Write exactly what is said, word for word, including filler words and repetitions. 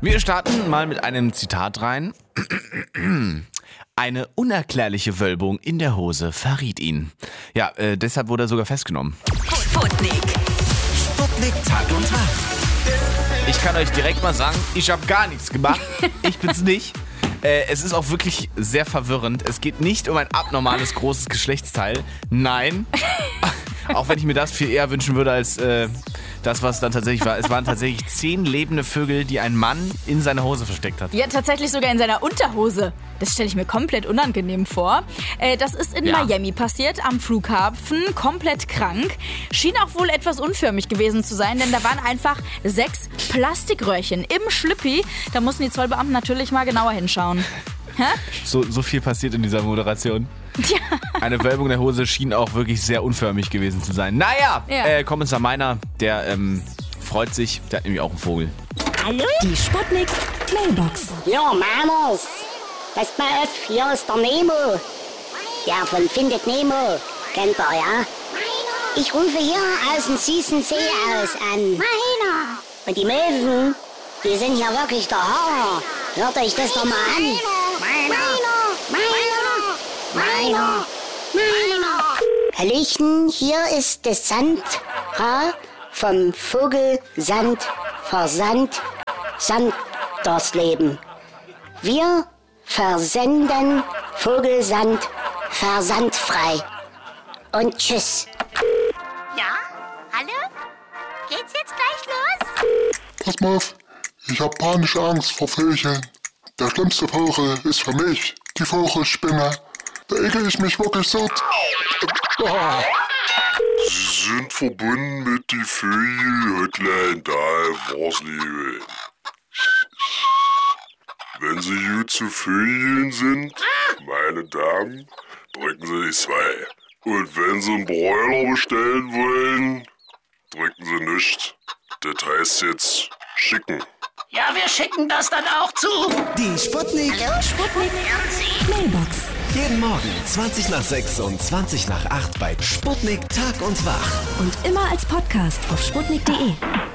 Wir starten mal mit einem Zitat rein. Eine unerklärliche Wölbung in der Hose verriet ihn. Ja, äh, deshalb wurde er sogar festgenommen. Sputnik. Sputnik Tag und Tag. Ich kann euch direkt mal sagen, ich habe gar nichts gemacht. Ich bin's nicht. Äh, es ist auch wirklich sehr verwirrend. Es geht nicht um ein abnormales großes Geschlechtsteil. Nein. Auch wenn ich mir das viel eher wünschen würde als äh, das, was dann tatsächlich war. Es waren tatsächlich zehn lebende Vögel, die ein Mann in seiner Hose versteckt hat. Ja, tatsächlich sogar in seiner Unterhose. Das stelle ich mir komplett unangenehm vor. Äh, das ist in Ja. Miami passiert, am Flughafen, komplett krank. Schien auch wohl etwas unförmig gewesen zu sein, denn da waren einfach sechs Plastikröhrchen im Schlüppi. Da mussten die Zollbeamten natürlich mal genauer hinschauen. Hä? So, so viel passiert in dieser Moderation. Ja. Eine Wölbung der Hose schien auch wirklich sehr unförmig gewesen zu sein. Naja, Ja. äh, Kommissar Meiner, der ähm, freut sich. Der hat nämlich auch einen Vogel. Hallo? Die Sputnik Mailbox. Ja, Männers. Passt mal auf, hier ist der Nemo. Der von Findet Nemo. Kennt ihr, ja? Ich rufe hier aus dem süßen See aus an. Meiner. Und die Möwen, die sind hier wirklich der Hammer. Hört euch das doch mal an. Meiner. Meiner. Meiner. Meiner. Hallöchen, hier ist das Sandra vom Vogelsand Versand Sandersleben. Wir versenden Vogelsand versandfrei. Und tschüss. Ja? Hallo? Geht's jetzt gleich los? Pass mal auf, ich hab panische Angst vor Vögeln. Der schlimmste Vogel ist für mich die Vogelspinne. Da ekel ich mich wirklich so. Ah. Sie sind verbunden mit die Vögel-Hotline da, Warsliebe. Wenn Sie gut zu Vögeln sind, meine Damen, drücken Sie die zwei. Und wenn Sie einen Broiler bestellen wollen, drücken Sie nicht. Das heißt jetzt schicken. Ja, wir schicken das dann auch zu. Die Sputnik. Hallo, Sputnik. Mailbox. Jeden Morgen zwanzig nach sechs und zwanzig nach acht bei Sputnik Tag und Wach. Und immer als Podcast auf sputnik punkt de.